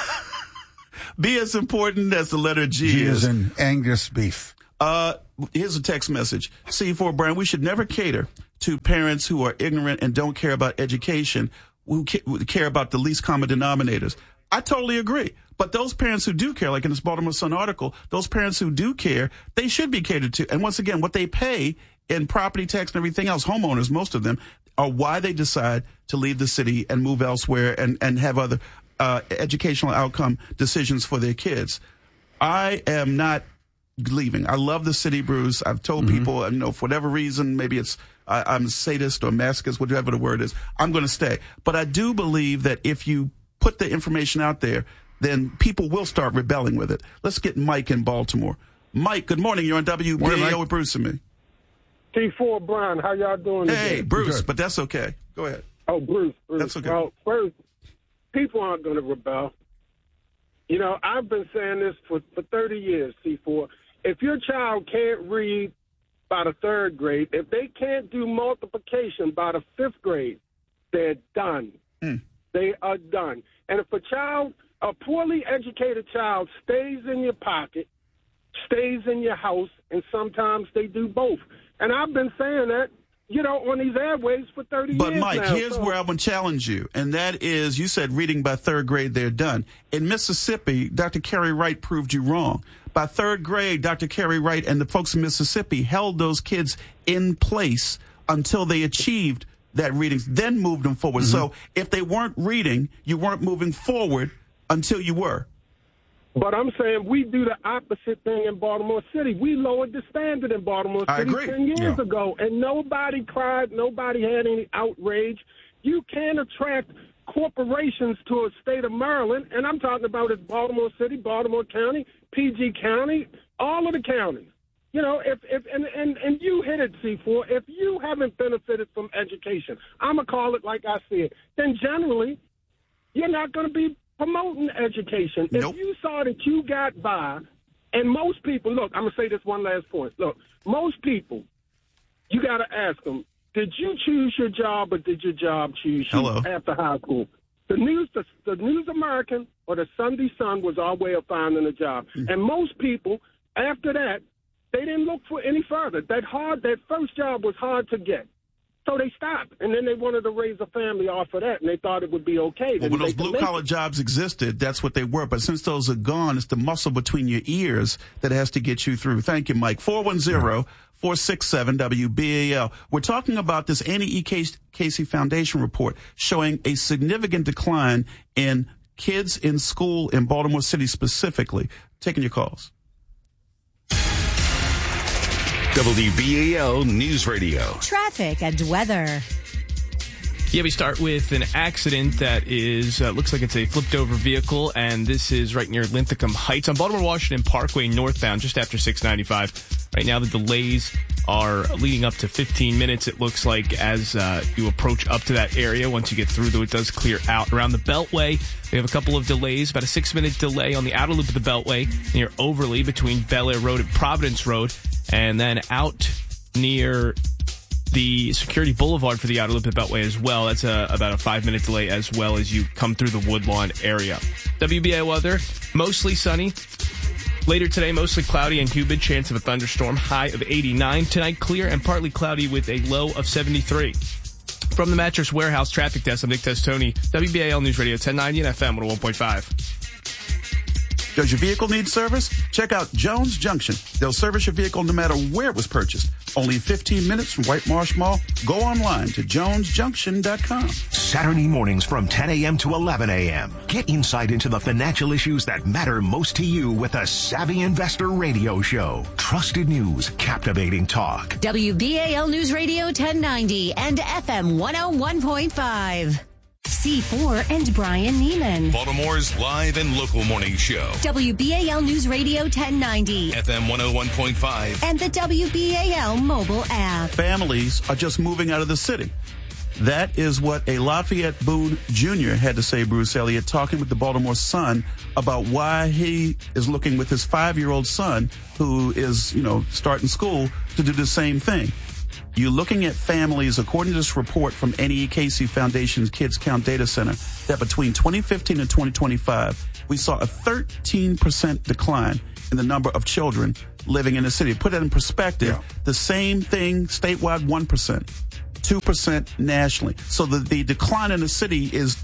Be as important as the letter G, G is. is in Angus beef. Uh, here's a text message. C four, Brian, we should never cater to parents who are ignorant and don't care about education, who care about the least common denominators. I totally agree. But those parents who do care, like in this Baltimore Sun article, those parents who do care, they should be catered to. And once again, what they pay in property tax and everything else, homeowners, most of them, are why they decide to leave the city and move elsewhere and, and have other uh, educational outcome decisions for their kids. I am not leaving. I love the city, Bruce. I've told mm-hmm. people, you know, for whatever reason, maybe it's I, I'm a sadist or masochist, whatever the word is, I'm going to stay. But I do believe that if you put the information out there, then people will start rebelling with it. Let's get Mike in Baltimore. Mike, good morning. You're on W B A L with Bruce and me. T four, Brian, how y'all doing today? Hey, Bruce, but that's okay. Go ahead. Oh, Bruce, Bruce. That's okay. Well, first, people aren't going to rebel. You know, I've been saying this for, for thirty years, T four. If your child can't read by the third grade, if they can't do multiplication by the fifth grade, they're done. Mm. They are done. And if a child, a poorly educated child, stays in your pocket, stays in your house, and sometimes they do both. And I've been saying that, you know, on these airways for thirty but years Mike, now, here's so. where I would challenge you, and that is, you said reading by third grade, they're done. In Mississippi, Doctor Kerry Wright proved you wrong. By third grade, Doctor Kerry Wright and the folks in Mississippi held those kids in place until they achieved that reading, then moved them forward. Mm-hmm. So if they weren't reading, you weren't moving forward until you were. But I'm saying we do the opposite thing in Baltimore City. We lowered the standard in Baltimore I City agree. ten years Yeah. ago, and nobody cried, nobody had any outrage. You can't attract corporations to a state of Maryland, and I'm talking about it Baltimore City, Baltimore County, P G County, all of the counties. You know, if, if and, and, and you hit it, C four, if you haven't benefited from education, I'm going to call it like I see it, then generally you're not going to be promoting education. Nope. If you saw that you got by, and most people, look, I'm going to say this one last point. Look, most people, you got to ask them, did you choose your job or did your job choose you Hello. after high school? The News, the, the News American or the Sunday Sun was our way of finding a job. Mm-hmm. And most people, after that, they didn't look for any further. That hard, that first job was hard to get. So they stopped, and then they wanted to raise a family off of that, and they thought it would be okay. Well, when those blue-collar jobs existed, that's what they were. But since those are gone, it's the muscle between your ears that has to get you through. Thank you, Mike. four one zero, four six seven, W B A L. We're talking about this Annie E. Casey Foundation report showing a significant decline in kids in school in Baltimore City specifically. Taking your calls. W B A L News Radio. Traffic and weather. Yeah, we start with an accident that is, uh, looks like it's a flipped over vehicle, and this is right near Linthicum Heights on Baltimore Washington Parkway northbound, just after six ninety-five. Right now the delays are leading up to fifteen minutes, it looks like, as uh, you approach up to that area. Once you get through, though, it does clear out. Around the Beltway, we have a couple of delays, about a six-minute delay on the outer loop of the Beltway near Overly between Bel Air Road and Providence Road, and then out near the Security Boulevard for the outer loop of the Beltway as well. That's a, about a five-minute delay as well as you come through the Woodlawn area. W B A weather, mostly sunny. Later today, mostly cloudy and humid, chance of a thunderstorm, high of eighty-nine. Tonight, clear and partly cloudy with a low of seventy-three. From the Mattress Warehouse Traffic Desk, I'm Nick Testoni, W B A L News Radio ten ninety and F M one oh one point five. Does your vehicle need service? Check out Jones Junction. They'll service your vehicle no matter where it was purchased. Only fifteen minutes from White Marsh Mall. Go online to jones junction dot com. Saturday mornings from ten a.m. to eleven a.m. Get insight into the financial issues that matter most to you with the Savvy Investor Radio Show. Trusted news, captivating talk. W B A L News Radio ten ninety and F M one oh one point five. C four and Brian Neiman. Baltimore's live and local morning show. W B A L News Radio ten ninety. F M one oh one point five. And the W B A L mobile app. Families are just moving out of the city. That is what a Lafayette Boone Junior had to say, Bruce Elliott, talking with the Baltimore Sun about why he is looking with his five-year-old son, who is, you know, starting school, to do the same thing. You're looking at families, according to this report from N E E Casey Foundation's Kids Count Data Center, that between twenty fifteen and twenty twenty-five, we saw a thirteen percent decline in the number of children living in the city. Put that in perspective, yeah. The same thing statewide, one percent, two percent nationally. So the, the decline in the city is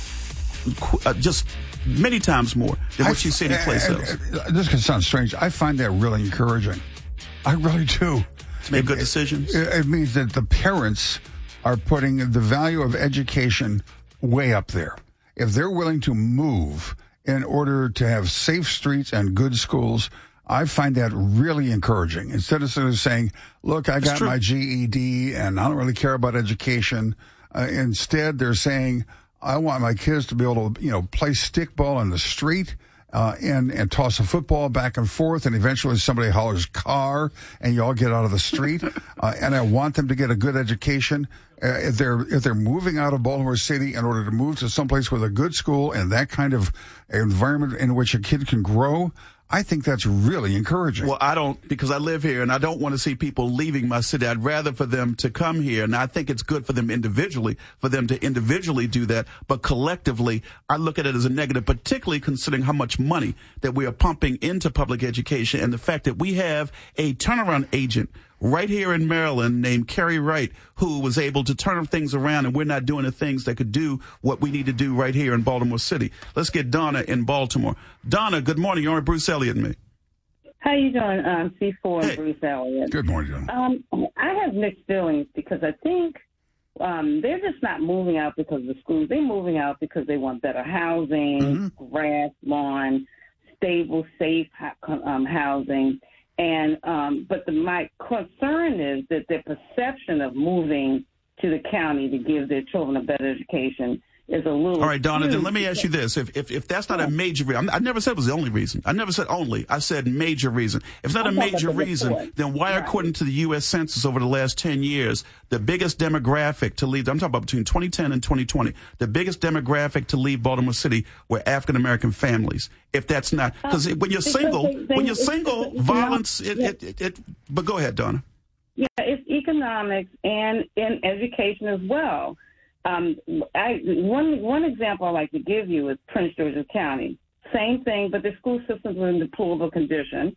uh, just many times more than what you see in the place cells. This can sound strange. I find that really encouraging. I really do. Make good decisions. It, it means that the parents are putting the value of education way up there. If they're willing to move in order to have safe streets and good schools, I find that really encouraging. Instead of sort of saying, look, I got my G E D and I don't really care about education. Uh, instead, they're saying, I want my kids to be able to, you know, play stickball in the street. Uh, and, and toss a football back and forth, and eventually somebody hollers car, and you all get out of the street. Uh, and I want them to get a good education. Uh, if they're if they're moving out of Baltimore City in order to move to someplace with a good school and that kind of environment in which a kid can grow, I think that's really encouraging. Well, I don't, because I live here and I don't want to see people leaving my city. I'd rather for them to come here. And I think it's good for them individually, for them to individually do that. But collectively, I look at it as a negative, particularly considering how much money that we are pumping into public education and the fact that we have a turnaround agent right here in Maryland named Kerry Wright, who was able to turn things around, and we're not doing the things that could do what we need to do right here in Baltimore City. Let's get Donna in Baltimore. Donna, good morning. You're on Bruce Elliott and me. How you doing, um, C four and hey. Bruce Elliott? Good morning, Donna. Um, I have mixed feelings because I think um, they're just not moving out because of the schools. They're moving out because they want better housing, mm-hmm. grass, lawn, stable, safe um, housing. And um, but the, my concern is that their perception of moving to the county to give their children a better education is a little. All right, Donna, then let me ask you this. If if, if that's not a major reason, I never said it was the only reason. I never said only. I said major reason. If it's not a major reason, then why, right. according to the U S Census over the last ten years, the biggest demographic to leave, I'm talking about between twenty ten and twenty twenty, the biggest demographic to leave Baltimore City were African-American families. If that's not, because when you're single, they, they, when you're single, violence, it, it, it, it, but go ahead, Donna. Yeah, it's economics and in education as well. Um, I, one one example I like to give you is Prince George's County. Same thing, but the school systems are in deplorable condition,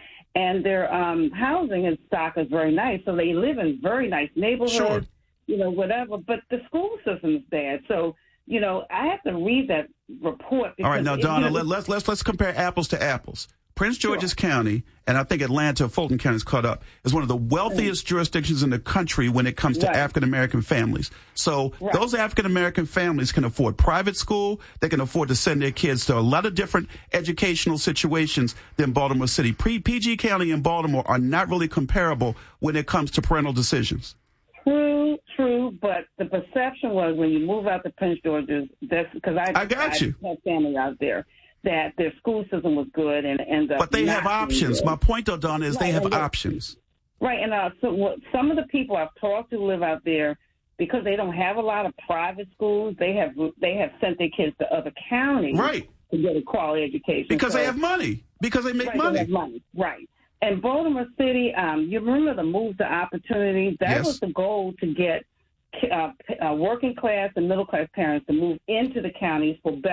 and their um, housing and stock is very nice. So they live in very nice neighborhoods, sure. you know, whatever. But the school system is bad. So you know, I have to read that report. All right, now Donna, let, let's let's let's compare apples to apples. Prince George's sure. County, and I think Atlanta, Fulton County is caught up, is one of the wealthiest mm-hmm. jurisdictions in the country when it comes to right. African-American families. So right. those African-American families can afford private school. They can afford to send their kids to a lot of different educational situations than Baltimore City. P G County and Baltimore are not really comparable when it comes to parental decisions. True, true, but the perception was when you move out to Prince George's, that's because I, I got you. I had family out there, that their school system was good and ends up. But they have options. Good. My point, though, Donna, is right, they have options. Right, and uh, so what, some of the people I've talked to live out there, because they don't have a lot of private schools, they have they have sent their kids to other counties right. to get a quality education. Because so, they have money. Because they make right, money. They have money. Right. And Baltimore City, um, you remember the Move to Opportunity? That yes. was the goal, to get uh, uh, working class and middle class parents to move into the counties for better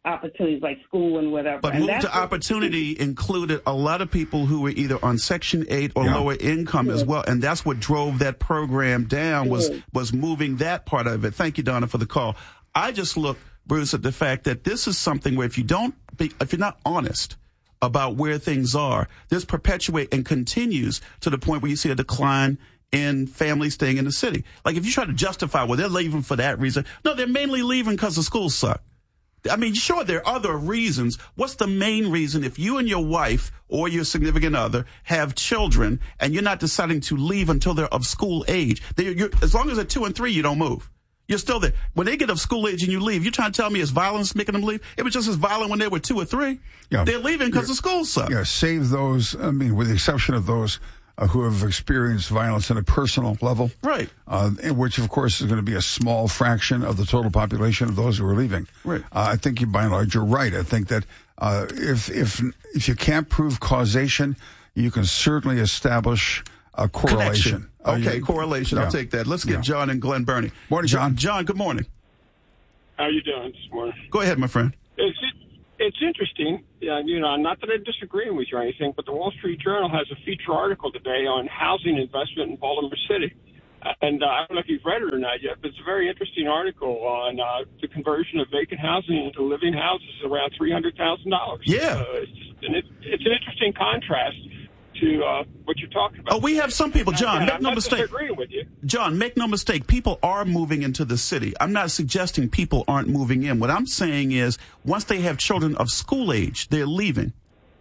opportunities like school and whatever. But and Move to Opportunity included a lot of people who were either on Section eight or Yeah. lower income Yeah. as well, and that's what drove that program down, was Yeah. was moving that part of it. Thank you, Donna, for the call. I just look, Bruce, at the fact that this is something where if you don't, be, if you're not honest about where things are, this perpetuates and continues to the point where you see a decline in families staying in the city. Like if you try to justify, well, they're leaving for that reason. No, they're mainly leaving because the schools suck. I mean, sure, there are other reasons. What's the main reason if you and your wife or your significant other have children and you're not deciding to leave until they're of school age? They, you're, as long as they're two and three, you don't move. You're still there. When they get of school age and you leave, you're trying to tell me it's violence making them leave? It was just as violent when they were two or three. Yeah. They're leaving because the schools suck. Yeah, save those, I mean, with the exception of those uh, who have experienced violence on a personal level. Right. Uh, which, of course, is going to be a small fraction of the total population of those who are leaving. Right. Uh, I think, you, by and large, you're right. I think that uh, if, if, if you can't prove causation, you can certainly establish a correlation. Uh, Okay, you, correlation. yeah. I'll take that. Let's get Yeah. John and Glen Burnie. Morning, John. John, good morning. How you doing this morning? Go ahead, my friend. It's it's interesting. Yeah, you know, not that I'm disagreeing with you or anything, but the Wall Street Journal has a feature article today on housing investment in Baltimore City. Uh, and uh, I don't know if you've read it or not yet, but it's a very interesting article on uh, the conversion of vacant housing into living houses around three hundred thousand dollars. Yeah. Uh, it's, just, and it, it's an interesting contrast to uh, what you're talking about. Oh, we have some people, John, And make I'm no not mistake. disagreeing with you. John, make no mistake. People are moving into the city. I'm not suggesting people aren't moving in. What I'm saying is once they have children of school age, they're leaving.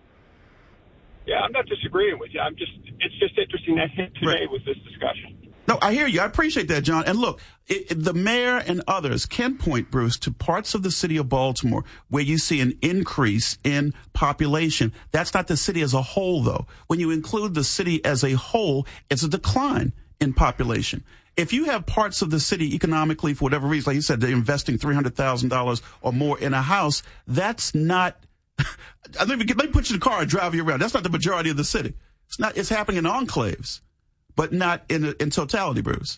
Yeah, I'm not disagreeing with you. I'm just, it's just interesting that hit today Right. with this discussion. No, I hear you. I appreciate that, John. And look, it, it- the mayor and others can point, Bruce, to parts of the city of Baltimore where you see an increase in population. That's not the city as a whole, though. When you include the city as a whole, it's a decline in population. If you have parts of the city economically, for whatever reason, like you said, they're investing three hundred thousand dollars or more in a house, that's not, let me, let me put you in the car and drive you around. That's not the majority of the city. It's not, it's happening in enclaves, but not in in totality, Bruce.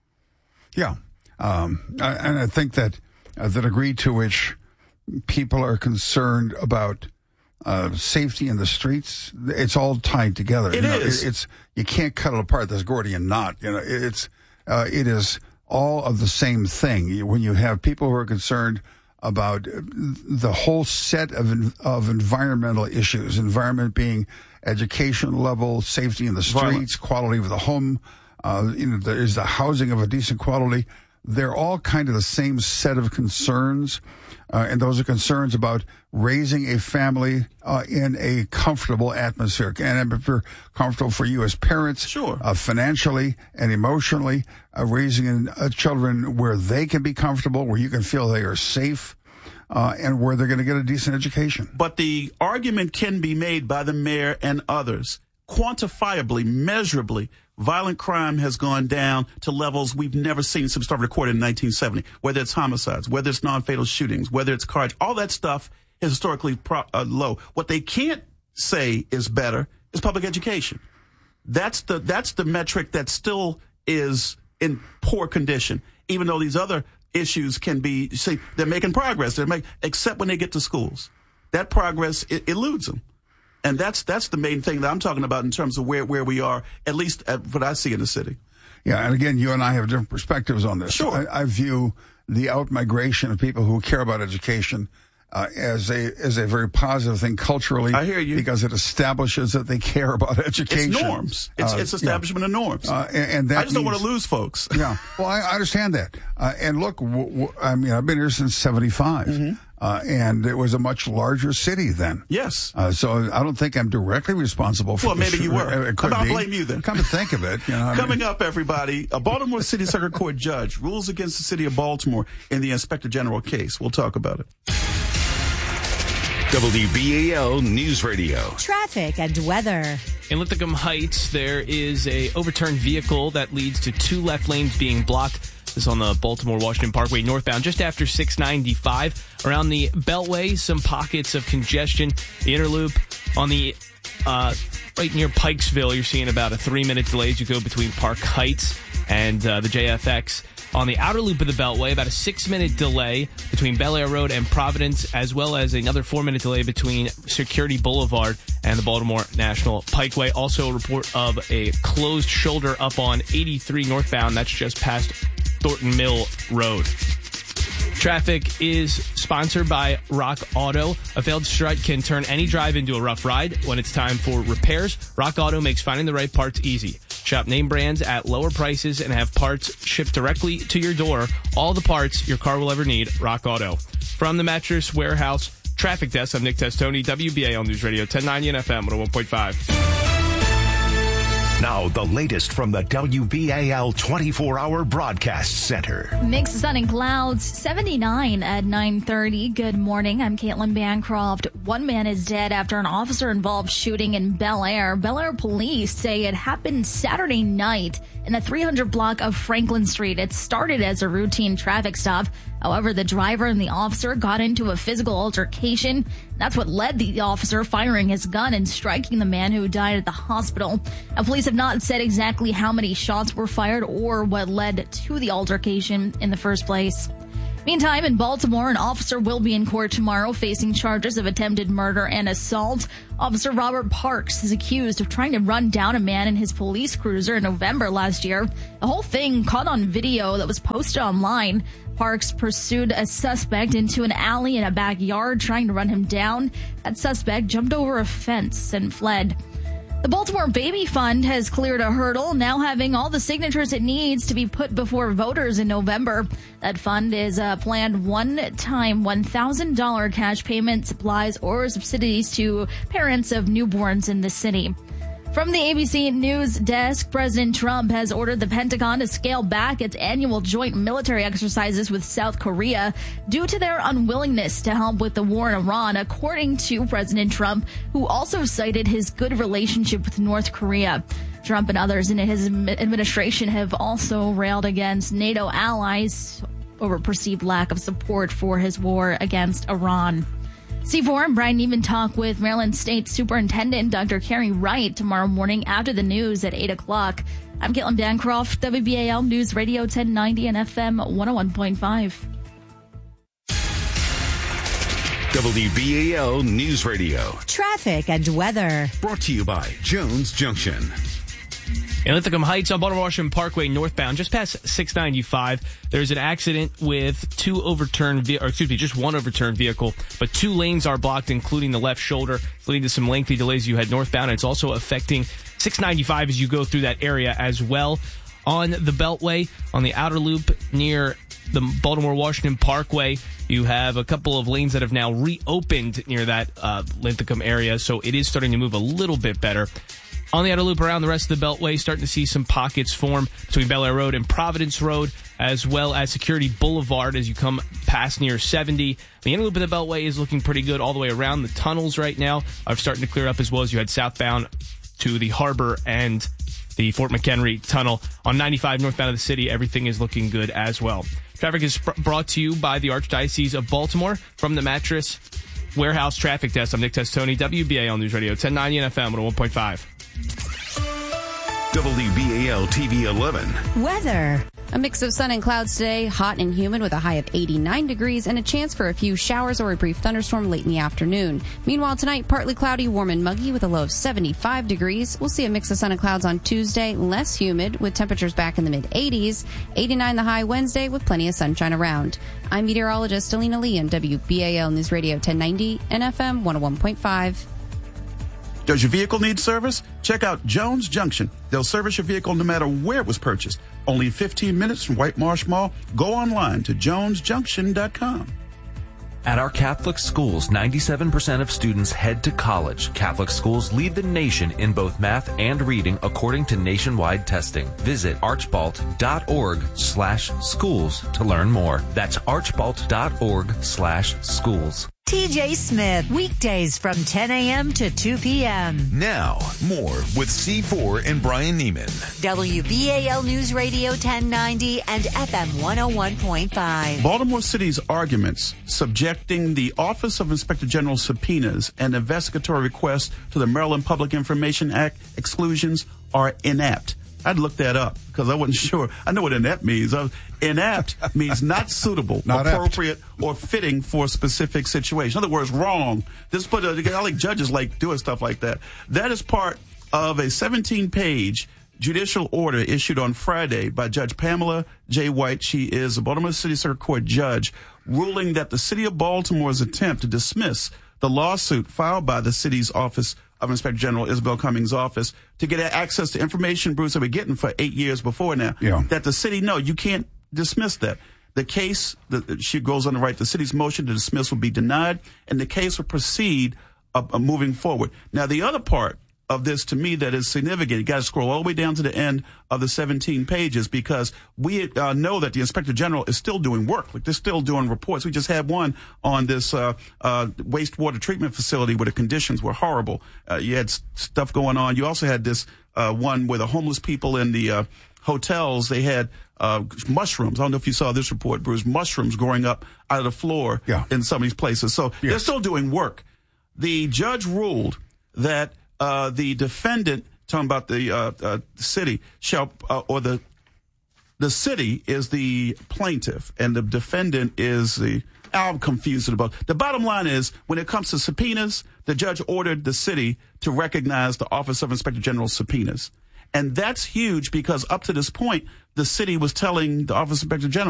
Yeah. Um, I, and I think that uh, the degree to which people are concerned about uh, safety in the streets, it's all tied together. It you know, is. It, it's you can't cut it apart. This Gordian knot. You know, it, it's uh, it is all of the same thing. You, when you have people who are concerned about the whole set of of environmental issues, environment being education level, safety in the streets, Violence. quality of the home, uh, you know, there is the housing of a decent quality. They're all kind of the same set of concerns, uh, and those are concerns about raising a family uh, in a comfortable atmosphere. And if you're comfortable for you as parents, sure, uh, financially and emotionally, uh, raising uh, children where they can be comfortable, where you can feel they are safe, uh, and where they're going to get a decent education. But the argument can be made by the mayor and others. Quantifiably, measurably, violent crime has gone down to levels we've never seen since it started recorded in nineteen seventy. Whether it's homicides, whether it's non-fatal shootings, whether it's car, all that stuff is historically pro- uh, low. What they can't say is better is public education. That's the that's the metric that still is in poor condition, even though these other issues can be, see, they're making progress. They're make, except when they get to schools. That progress it, eludes them. And that's that's the main thing that I'm talking about in terms of where, where we are, at least at what I see in the city. Yeah, and again, you and I have different perspectives on this. Sure. I, I view the out-migration of people who care about education uh, as a as a very positive thing culturally. I hear you. Because it establishes that they care about education. It's norms. It's, Uh, it's establishment yeah. of norms. Uh, and, and that I just don't want means- to lose folks. Yeah, well, I I understand that. Uh, and look, w- w- I mean, I've been here since seventy-five, Mm-hmm. uh, and it was a much larger city then. Yes. Uh, so I don't think I'm directly responsible for Well, this. maybe you were. Uh, it could I'll be. blame you then. Come to think of it. You know, I Coming mean, up, everybody, a Baltimore City Circuit Court judge rules against the city of Baltimore in the Inspector General case. We'll talk about it. W B A L News Radio. Traffic and weather. In Linthicum Heights, there is a overturned vehicle that leads to two left lanes being blocked. This is on the Baltimore-Washington Parkway northbound, just after six ninety-five. Around the Beltway, some pockets of congestion. The inner loop on the uh, right near Pikesville, you're seeing about a three-minute delay as you go between Park Heights and uh, the J F X. On the outer loop of the Beltway, about a six-minute delay between Bel Air Road and Providence, as well as another four-minute delay between Security Boulevard and the Baltimore National Pikeway. Also a report of a closed shoulder up on eighty-three northbound. That's just past Thornton Mill Road. Traffic is sponsored by Rock Auto. A failed strut can turn any drive into a rough ride. When it's time for repairs, Rock Auto makes finding the right parts easy. Shop name brands at lower prices and have parts shipped directly to your door. All the parts your car will ever need, Rock Auto. From the Mattress Warehouse Traffic Desk, I'm Nick Testoni, W B A L News Radio, ten ninety and F M one oh one point five. Now, the latest from the W B A L twenty-four hour Broadcast Center. Mixed sun and clouds, seventy-nine at nine thirty. Good morning. I'm Caitlin Bancroft. One man is dead after an officer-involved shooting in Bel Air. Bel Air police say it happened Saturday night in the three hundred block of Franklin Street. It started as a routine traffic stop. However, the driver and the officer got into a physical altercation. That's what led the officer firing his gun and striking the man who died at the hospital. Now, police have not said exactly how many shots were fired or what led to the altercation in the first place. Meantime, in Baltimore, an officer will be in court tomorrow facing charges of attempted murder and assault. Officer Robert Parks is accused of trying to run down a man in his police cruiser in November last year. The whole thing caught on video that was posted online. Parks pursued a suspect into an alley in a backyard, trying to run him down. That suspect jumped over a fence and fled. The Baltimore Baby Fund has cleared a hurdle, now having all the signatures it needs to be put before voters in November. That fund is a planned one-time one thousand dollars cash payment, supplies, or subsidies to parents of newborns in the city. From the A B C News desk, President Trump has ordered the Pentagon to scale back its annual joint military exercises with South Korea due to their unwillingness to help with the war in Iran, according to President Trump, who also cited his good relationship with North Korea. Trump and others in his administration have also railed against NATO allies over perceived lack of support for his war against Iran. C four and Brian Neiman talk with Maryland State Superintendent Doctor Carrie Wright tomorrow morning after the news at eight o'clock. I'm Caitlin Bancroft, W B A L News Radio ten ninety and F M one oh one point five. W B A L News Radio. Traffic and weather. Brought to you by Jones Junction. In Linthicum Heights on Baltimore Washington Parkway northbound, just past six ninety-five, there's an accident with two overturned, ve- or excuse me, just one overturned vehicle, but two lanes are blocked, including the left shoulder, leading to some lengthy delays as you head northbound. And it's also affecting six ninety-five as you go through that area as well. On the Beltway, on the outer loop near the Baltimore Washington Parkway, you have a couple of lanes that have now reopened near that uh, Linthicum area, so it is starting to move a little bit better. On the outer loop around the rest of the Beltway, starting to see some pockets form between Bel Air Road and Providence Road, as well as Security Boulevard as you come past near seventy. The inner loop of the Beltway is looking pretty good all the way around. The tunnels right now are starting to clear up as well as you head southbound to the harbor and the Fort McHenry tunnel. On ninety-five northbound of the city, everything is looking good as well. Traffic is sp- brought to you by the Archdiocese of Baltimore. From the Mattress Warehouse Traffic Desk, I'm Nick Testoni, W B A L News Radio, ten ninety and F M one oh one point five. W B A L T V eleven. Weather. A mix of sun and clouds today, hot and humid with a high of eighty-nine degrees and a chance for a few showers or a brief thunderstorm late in the afternoon. Meanwhile, tonight, partly cloudy, warm and muggy with a low of seventy-five degrees. We'll see a mix of sun and clouds on Tuesday, less humid with temperatures back in the mid-eighties. eighty-nine the high Wednesday with plenty of sunshine around. I'm meteorologist Alina Lee on W B A L News Radio ten ninety and F M one oh one point five. Does your vehicle need service? Check out Jones Junction. They'll service your vehicle no matter where it was purchased. Only fifteen minutes from White Marsh Mall. Go online to jones junction dot com. At our Catholic schools, ninety-seven percent of students head to college. Catholic schools lead the nation in both math and reading according to nationwide testing. Visit archbalt.org slash schools to learn more. That's archbalt.org slash schools. T J Smith, weekdays from ten a.m. to two p.m. Now, more with C four and Brian Neiman. W B A L News Radio ten ninety and F M one oh one point five. Baltimore City's arguments subjecting the Office of Inspector General subpoenas and investigatory requests to the Maryland Public Information Act exclusions are inept. I'd look that up because I wasn't sure. I know what inept means. Uh, inept means not suitable, not appropriate, apt. or fitting for a specific situation. In other words, wrong. This put a, I like judges like doing stuff like that. That is part of a seventeen-page judicial order issued on Friday by Judge Pamela J. White. She is a Baltimore City Circuit Court judge, ruling that the city of Baltimore's attempt to dismiss the lawsuit filed by the city's office of Inspector General Isabel Cummings' office to get access to information, Bruce, have been getting for eight years before now. Yeah. That the city, no, you can't dismiss that. The case, the, she goes on to write, the city's motion to dismiss will be denied, and the case will proceed uh, uh, moving forward. Now, the other part of this to me that is significant, you got to scroll all the way down to the end of the seventeen pages because we uh, know that the Inspector General is still doing work. Like they're still doing reports. We just had one on this uh, uh, wastewater treatment facility where the conditions were horrible. Uh, you had s- stuff going on. You also had this uh, one where the homeless people in the uh, hotels, they had uh, mushrooms. I don't know if you saw this report, Bruce, mushrooms growing up out of the floor yeah. in some of these places. So yes. they're still doing work. The judge ruled that Uh, the defendant, talking about the uh, uh, city, shall uh, or the the city is the plaintiff, and the defendant is the. I'm confused about. The bottom line is, when it comes to subpoenas, the judge ordered the city to recognize the Office of Inspector General's subpoenas, and that's huge because up to this point, the city was telling the Office of Inspector General.